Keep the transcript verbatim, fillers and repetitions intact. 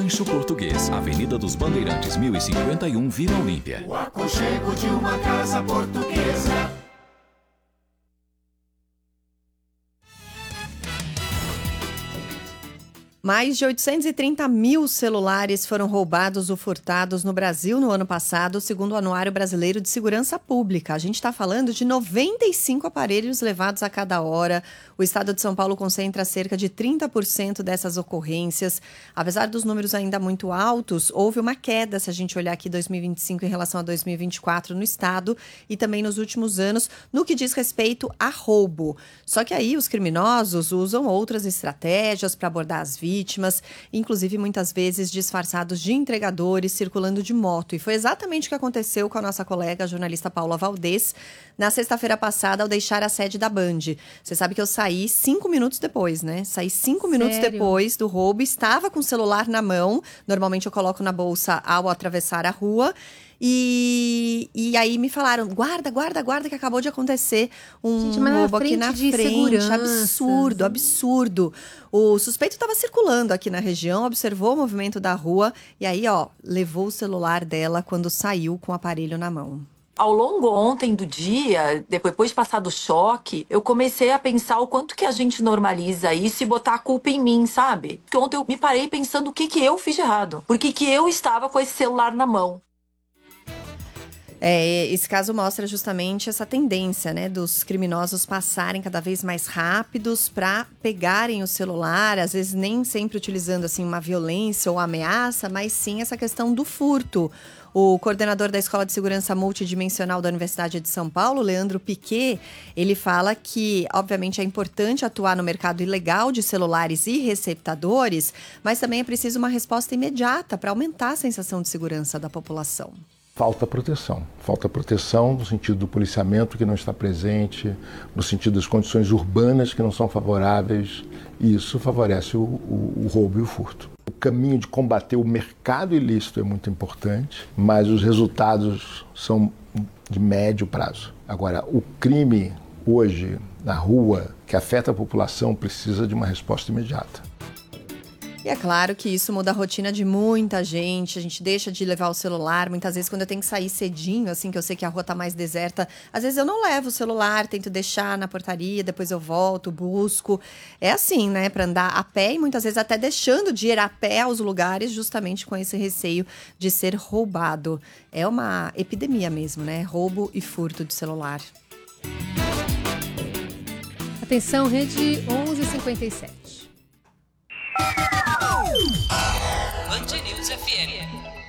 Rancho Português, Avenida dos Bandeirantes, mil e cinquenta e um, Vila Olímpia. O aconchego de uma casa portuguesa. Mais de oitocentos e trinta mil celulares foram roubados ou furtados no Brasil no ano passado, segundo o Anuário Brasileiro de Segurança Pública. A gente está falando de noventa e cinco aparelhos levados a cada hora. O estado de São Paulo concentra cerca de trinta por cento dessas ocorrências. Apesar dos números ainda muito altos, houve uma queda, se a gente olhar aqui dois mil e vinte e cinco em relação a dois mil e vinte e quatro no estado e também nos últimos anos, no que diz respeito a roubo. Só que aí os criminosos usam outras estratégias para abordar as vítimas. vítimas, inclusive muitas vezes disfarçados de entregadores circulando de moto. E foi exatamente o que aconteceu com a nossa colega, a jornalista Paula Valdez, na sexta-feira passada ao deixar a sede da Band. Você sabe que eu saí cinco minutos depois, né? Saí cinco minutos Sério? depois do roubo, estava com o celular na mão. Normalmente eu coloco na bolsa ao atravessar a rua. E, e aí me falaram, guarda, guarda, guarda, que acabou de acontecer um Gente, mas na roubo aqui frente na de frente. segurança. Absurdo, absurdo. O suspeito estava circulando aqui na região, observou o movimento da rua e aí, ó, levou o celular dela quando saiu com o aparelho na mão. Ao longo ontem do dia, depois de passar do choque, eu comecei a pensar o quanto que a gente normaliza isso e botar a culpa em mim, sabe? Porque ontem eu me parei pensando o que que eu fiz de errado. Por que que eu estava com esse celular na mão? É, esse caso mostra justamente essa tendência, né, dos criminosos passarem cada vez mais rápidos para pegarem o celular, às vezes nem sempre utilizando assim uma violência ou ameaça, mas sim essa questão do furto. O coordenador da Escola de Segurança Multidimensional da Universidade de São Paulo, Leandro Piquet, ele fala que, obviamente, é importante atuar no mercado ilegal de celulares e receptadores, mas também é preciso uma resposta imediata para aumentar a sensação de segurança da população. Falta proteção. Falta proteção no sentido do policiamento que não está presente, no sentido das condições urbanas que não são favoráveis, e isso favorece o, o, o roubo e o furto. O caminho de combater o mercado ilícito é muito importante, mas os resultados são de médio prazo. Agora, o crime hoje na rua, que afeta a população, precisa de uma resposta imediata. E é claro que isso muda a rotina de muita gente, a gente deixa de levar o celular, muitas vezes quando eu tenho que sair cedinho, assim, que eu sei que a rua tá mais deserta, às vezes eu não levo o celular, tento deixar na portaria, depois eu volto, busco. É assim, né, para andar a pé e muitas vezes até deixando de ir a pé aos lugares justamente com esse receio de ser roubado. É uma epidemia mesmo, né, roubo e furto de celular. Atenção, rede onze e cinquenta e sete. Band News F M.